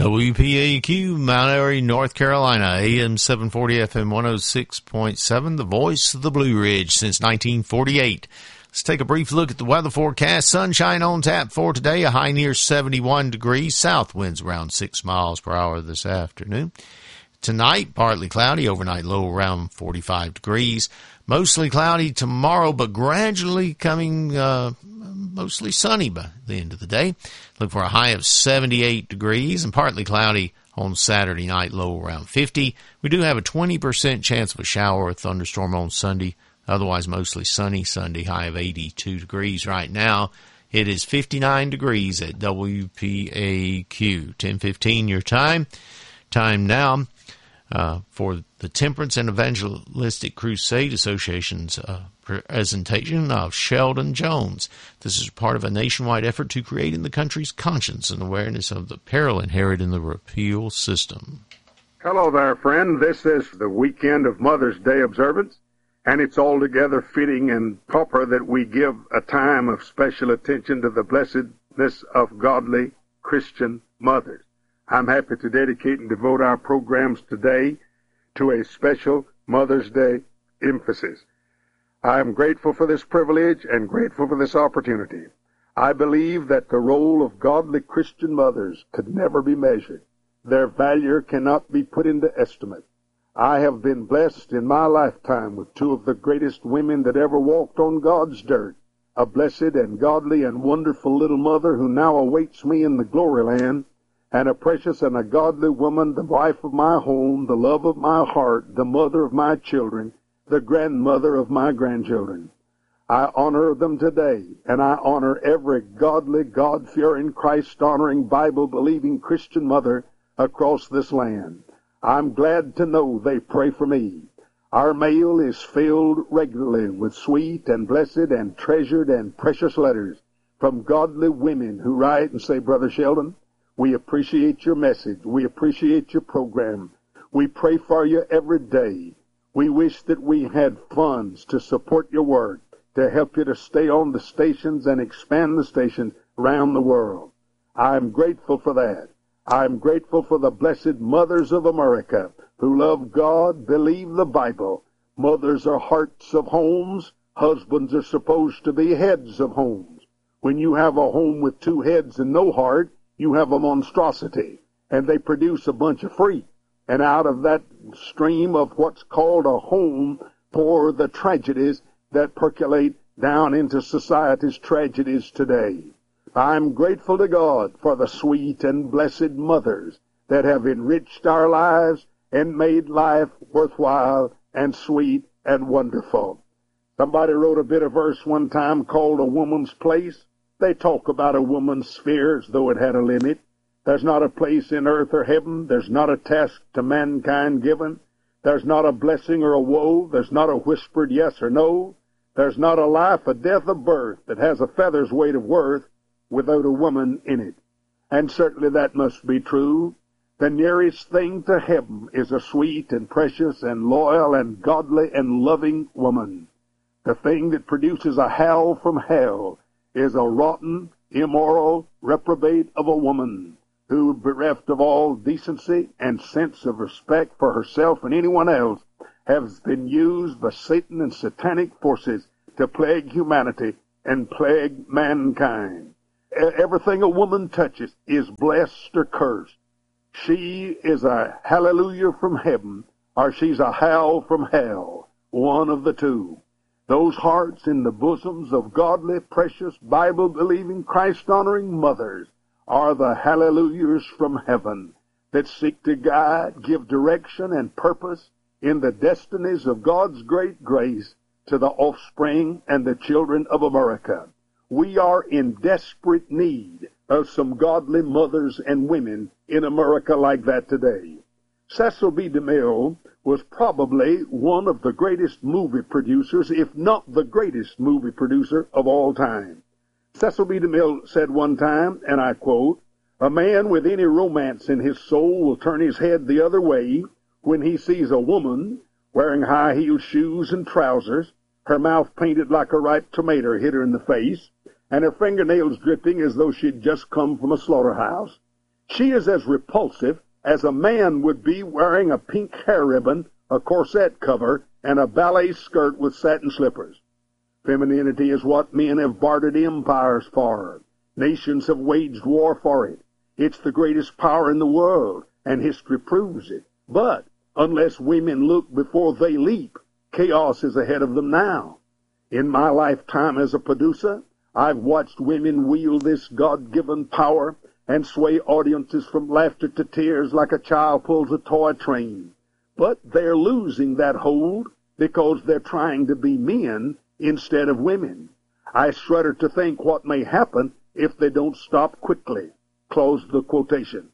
WPAQ, Mount Airy, North Carolina, AM 740, FM 106.7, the voice of the Blue Ridge since 1948. Let's take a brief look at the weather forecast. Sunshine on tap for today, a high near 71 degrees. South winds around 6 miles per hour this afternoon. Tonight, partly cloudy, overnight low around 45 degrees. Mostly cloudy tomorrow, but gradually coming mostly sunny by the end of the day. Look for a high of 78 degrees and partly cloudy on Saturday night, low around 50. We do have a 20% chance of a shower or thunderstorm on Sunday. Otherwise, mostly sunny Sunday, high of 82 degrees right now. It is 59 degrees at WPAQ. 10:15 your time. Time now for the Temperance and Evangelistic Crusade Association's presentation of Sheldon Jones. This is part of a nationwide effort to create in the country's conscience and awareness of the peril inherent in the repeal system. Hello there, friend. This is the weekend of Mother's Day observance, and it's altogether fitting and proper that we give a time of special attention to the blessedness of godly Christian mothers. I'm happy to dedicate and devote our programs today to a special Mother's Day emphasis. I am grateful for this privilege and grateful for this opportunity. I believe that the role of godly Christian mothers could never be measured. Their value cannot be put into estimate. I have been blessed in my lifetime with two of the greatest women that ever walked on God's dirt, a blessed and godly and wonderful little mother who now awaits me in the glory land, and a precious and a godly woman, the wife of my home, the love of my heart, the mother of my children, the grandmother of my grandchildren. I honor them today, and I honor every godly, God-fearing, Christ-honoring, Bible-believing Christian mother across this land. I'm glad to know they pray for me. Our mail is filled regularly with sweet and blessed and treasured and precious letters from godly women who write and say, Brother Sheldon, we appreciate your message. We appreciate your program. We pray for you every day. We wish that we had funds to support your work, to help you to stay on the stations and expand the stations around the world. I'm grateful for that. I'm grateful for the blessed mothers of America who love God, believe the Bible. Mothers are hearts of homes. Husbands are supposed to be heads of homes. When you have a home with two heads and no heart, you have a monstrosity, and they produce a bunch of freaks. And out of that stream of what's called a home pour the tragedies that percolate down into society's tragedies today. I'm grateful to God for the sweet and blessed mothers that have enriched our lives and made life worthwhile and sweet and wonderful. Somebody wrote a bit of verse one time called A Woman's Place. They talk about a woman's sphere as though it had a limit. There's not a place in earth or heaven. There's not a task to mankind given. There's not a blessing or a woe. There's not a whispered yes or no. There's not a life, a death, a birth that has a feather's weight of worth without a woman in it. And certainly that must be true. The nearest thing to heaven is a sweet and precious and loyal and godly and loving woman. The thing that produces a howl from hell is a rotten, immoral, reprobate of a woman who, bereft of all decency and sense of respect for herself and anyone else, has been used by Satan and satanic forces to plague humanity and plague mankind. Everything a woman touches is blessed or cursed. She is a hallelujah from heaven, or she's a howl from hell, one of the two. Those hearts in the bosoms of godly, precious, Bible-believing, Christ-honoring mothers are the hallelujahs from heaven that seek to guide, give direction and purpose in the destinies of God's great grace to the offspring and the children of America. We are in desperate need of some godly mothers and women in America like that today. Cecil B. DeMille was probably one of the greatest movie producers, if not the greatest movie producer of all time. Cecil B. DeMille said one time, and I quote, "A man with any romance in his soul will turn his head the other way when he sees a woman wearing high-heeled shoes and trousers, her mouth painted like a ripe tomato hit her in the face, and her fingernails dripping as though she'd just come from a slaughterhouse. She is as repulsive as a man would be wearing a pink hair ribbon, a corset cover, and a ballet skirt with satin slippers. Femininity is what men have bartered empires for. Nations have waged war for it. It's the greatest power in the world, and history proves it. But unless women look before they leap, chaos is ahead of them now. In my lifetime as a producer, I've watched women wield this God-given power and sway audiences from laughter to tears like a child pulls a toy train. But they're losing that hold because they're trying to be men instead of women. I shudder to think what may happen if they don't stop quickly. Close the quotation.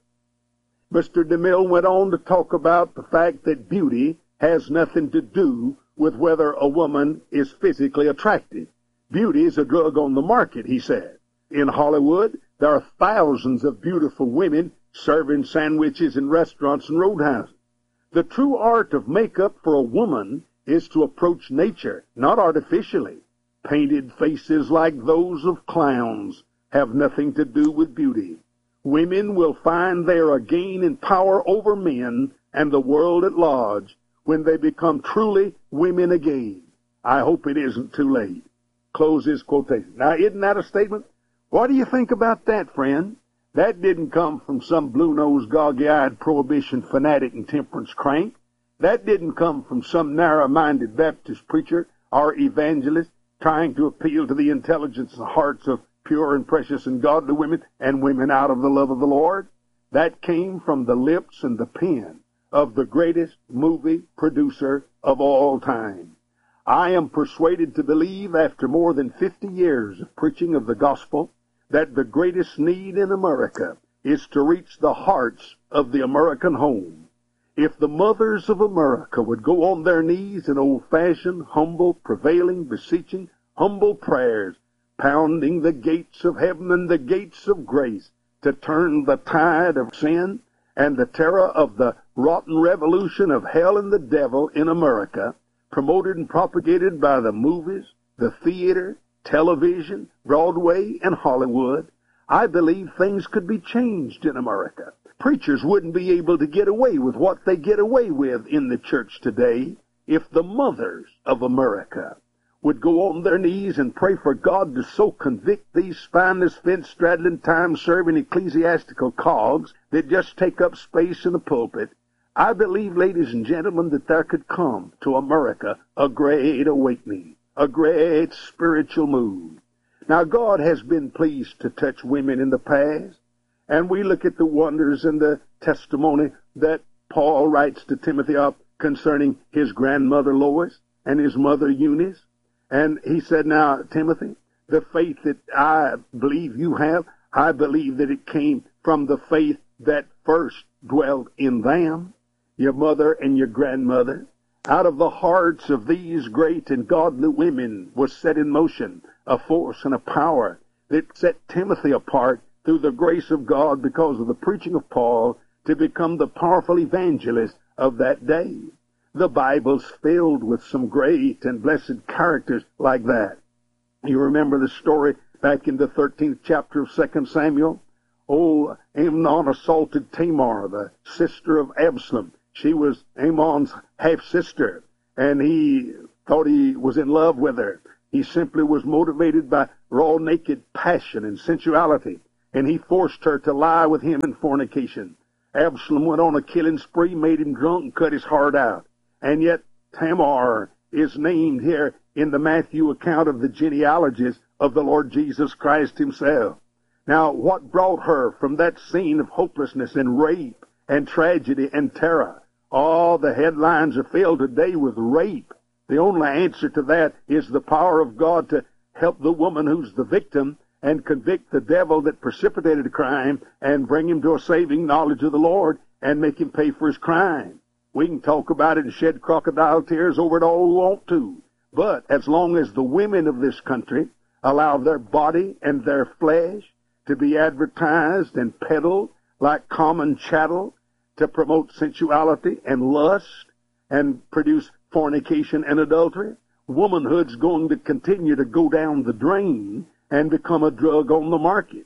Mr. DeMille went on to talk about the fact that beauty has nothing to do with whether a woman is physically attractive. Beauty is a drug on the market, he said. In Hollywood, there are thousands of beautiful women serving sandwiches in restaurants and roadhouses. The true art of makeup for a woman is to approach nature, not artificially. Painted faces like those of clowns have nothing to do with beauty. Women will find they are a gain in power over men and the world at large when they become truly women again. I hope it isn't too late. Close his quotation. Now, isn't that a statement? What do you think about that, friend? That didn't come from some blue-nosed, goggy-eyed prohibition fanatic and temperance crank. That didn't come from some narrow-minded Baptist preacher or evangelist trying to appeal to the intelligence and hearts of pure and precious and godly women and women out of the love of the Lord. That came from the lips and the pen of the greatest movie producer of all time. I am persuaded to believe, after more than 50 years of preaching of the gospel, that the greatest need in America is to reach the hearts of the American home. If the mothers of America would go on their knees in old-fashioned, humble, prevailing, beseeching, humble prayers, pounding the gates of heaven and the gates of grace to turn the tide of sin and the terror of the rotten revolution of hell and the devil in America, promoted and propagated by the movies, the theater, television, Broadway, and Hollywood, I believe things could be changed in America. Preachers wouldn't be able to get away with what they get away with in the church today if the mothers of America would go on their knees and pray for God to so convict these spineless, fence-straddling, time-serving ecclesiastical cogs that just take up space in the pulpit. I believe, ladies and gentlemen, that there could come to America a great awakening, a great spiritual move. Now, God has been pleased to touch women in the past, and we look at the wonders and the testimony that Paul writes to Timothy up concerning his grandmother Lois and his mother Eunice. And he said, now, Timothy, the faith that I believe you have, I believe that it came from the faith that first dwelt in them, your mother and your grandmother. Out of the hearts of these great and godly women was set in motion a force and a power that set Timothy apart through the grace of God because of the preaching of Paul to become the powerful evangelist of that day. The Bible's filled with some great and blessed characters like that. You remember the story back in the 13th chapter of 2 Samuel? Oh, Amnon assaulted Tamar, the sister of Absalom. She was Amnon's half-sister, and he thought he was in love with her. He simply was motivated by raw, naked passion and sensuality, and he forced her to lie with him in fornication. Absalom went on a killing spree, made him drunk, and cut his heart out. And yet Tamar is named here in the Matthew account of the genealogies of the Lord Jesus Christ himself. Now, what brought her from that scene of hopelessness and rape and tragedy and terror? All the headlines are filled today with rape. The only answer to that is the power of God to help the woman who's the victim and convict the devil that precipitated the crime and bring him to a saving knowledge of the Lord and make him pay for his crime. We can talk about it and shed crocodile tears over it all we want to. But as long as the women of this country allow their body and their flesh to be advertised and peddled like common chattel to promote sensuality and lust and produce fornication and adultery, womanhood's going to continue to go down the drain and become a drug on the market.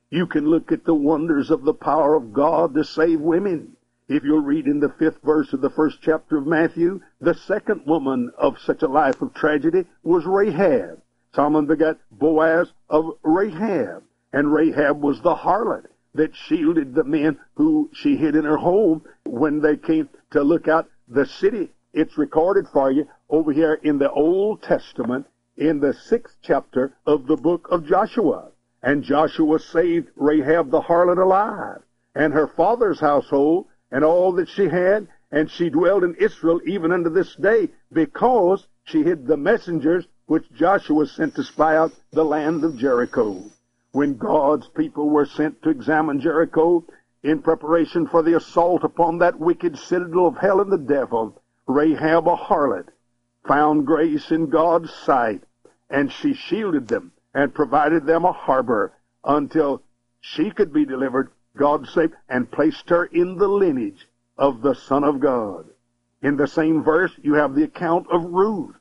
You can look at the wonders of the power of God to save women. If you'll read in the 5th verse of the 1st chapter of Matthew, the second woman of such a life of tragedy was Rahab. Solomon begat Boaz of Rahab, and Rahab was the harlot that shielded the men who she hid in her home when they came to look out the city. It's recorded for you over here in the Old Testament in the 6th chapter of the book of Joshua. And Joshua saved Rahab the harlot alive, and her father's household, and all that she had, and she dwelled in Israel even unto this day, because she hid the messengers which Joshua sent to spy out the land of Jericho. When God's people were sent to examine Jericho in preparation for the assault upon that wicked citadel of hell and the devil, Rahab a harlot found grace in God's sight, and she shielded them and provided them a harbor until she could be delivered, God's sake, and placed her in the lineage of the Son of God. In the same verse, you have the account of Ruth.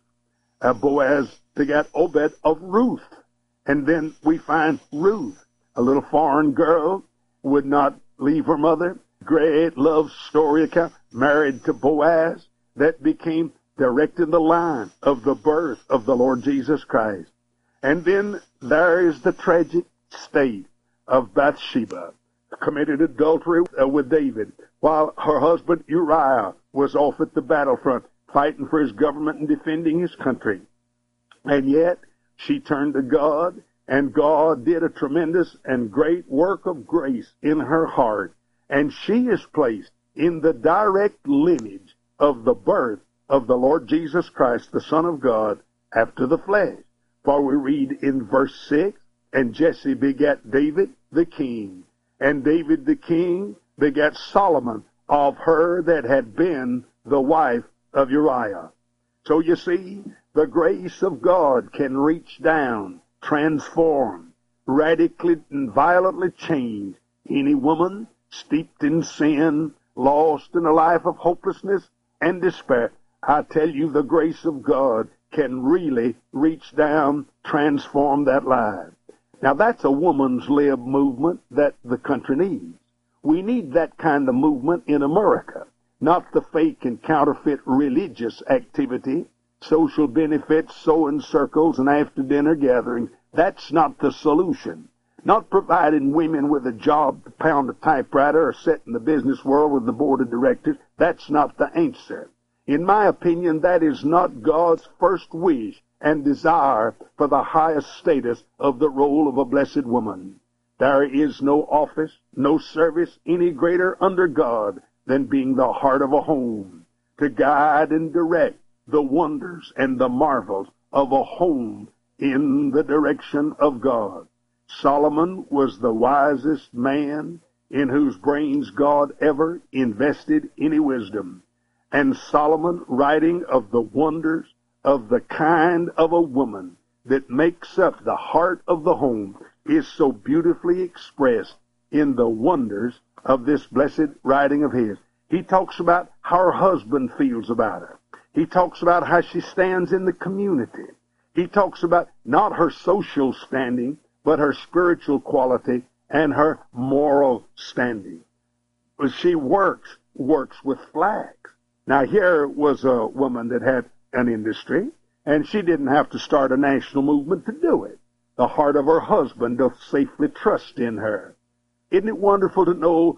Boaz begat Obed of Ruth. And then we find Ruth, a little foreign girl, would not leave her mother. Great love story account, married to Boaz, that became direct in the line of the birth of the Lord Jesus Christ. And then there is the tragic state of Bathsheba, committed adultery with David, while her husband Uriah was off at the battlefront fighting for his government and defending his country. And yet she turned to God, and God did a tremendous and great work of grace in her heart. And she is placed in the direct lineage of the birth of the Lord Jesus Christ, the Son of God, after the flesh. For we read in verse 6, and Jesse begat David the king, and David the king begat Solomon of her that had been the wife of Uriah. So you see, the grace of God can reach down, transform, radically and violently change any woman steeped in sin, lost in a life of hopelessness and despair. I tell you, the grace of God can really reach down, transform that life. Now, that's a woman's lib movement that the country needs. We need that kind of movement in America, not the fake and counterfeit religious activity, social benefits, sewing circles, and after-dinner gatherings. That's not the solution. Not providing women with a job to pound a typewriter or sit in the business world with the board of directors. That's not the answer. In my opinion, that is not God's first wish and desire for the highest status of the role of a blessed woman. There is no office, no service any greater under God than being the heart of a home, to guide and direct the wonders and the marvels of a home in the direction of God. Solomon was the wisest man in whose brains God ever invested any wisdom. And Solomon, writing of the wonders of the kind of a woman that makes up the heart of the home, is so beautifully expressed in the wonders of this blessed writing of his. He talks about how her husband feels about her. He talks about how she stands in the community. He talks about not her social standing, but her spiritual quality and her moral standing. She works with flags. Now, here was a woman that had an industry, and she didn't have to start a national movement to do it. The heart of her husband doth safely trust in her. Isn't it wonderful to know